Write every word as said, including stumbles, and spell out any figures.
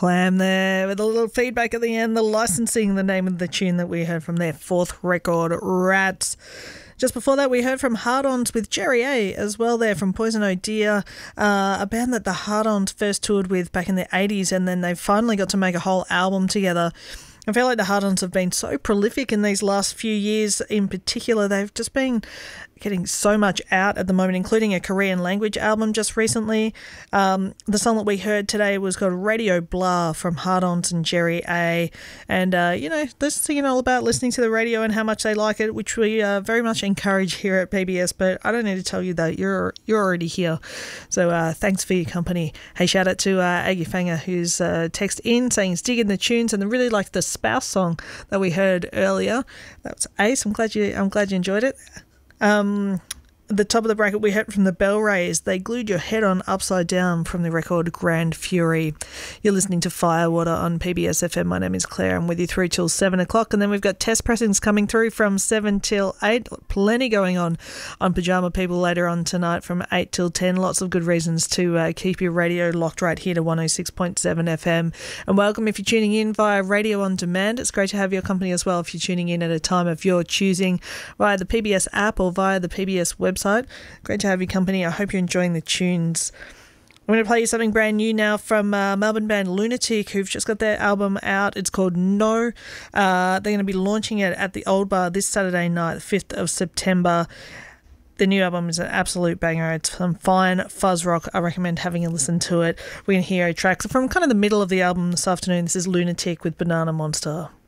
Clam there with a little feedback at the end, the licensing, the name of the tune that we heard from their fourth record, Rats. Just before that, we heard from Hard-Ons with Jerry A as well there from Poison O'Dear, uh, a band that the Hard-Ons first toured with back in the eighties, and then they finally got to make a whole album together. I feel like the Hard-Ons have been so prolific in these last few years. In particular, they've just been getting so much out at the moment, including a Korean language album just recently. Um, the song that we heard today was called Radio Blah from Hard-Ons and Jerry A. And, uh, you know, they're singing all about listening to the radio and how much they like it, which we uh, very much encourage here at P B S. But I don't need to tell you that. You're you're already here. So uh, thanks for your company. Hey, shout out to uh, Aggie Fanger, who's uh, texted in saying he's digging the tunes and really liked the Spouse song that we heard earlier. That was Ace. I'm glad you, I'm glad you enjoyed it. Um, the top of the bracket we heard from the Bell Rays. They glued your head on upside down from the record Grand Fury. You're listening to Firewater on P B S F M. My name is Claire. I'm with you through till seven o'clock, and then we've got test pressings coming through from seven till eight. Plenty going on on Pajama People later on tonight from eight till ten. Lots of good reasons to uh, keep your radio locked right here to one oh six point seven F M. And welcome if you're tuning in via Radio On Demand. It's great to have your company as well if you're tuning in at a time of your choosing via the P B S app or via the P B S website. Great to have your company. I hope you're enjoying the tunes. I'm going to play you something brand new now from uh, Melbourne band Lunatic, who've just got their album out. It's called No. Uh, they're going to be launching it at the Old Bar this Saturday night, the fifth of September. The new album is an absolute banger. It's some fine fuzz rock. I recommend having a listen to it. We're going to hear a track from kind of the middle of the album this afternoon. This is Lunatic with Banana Monster.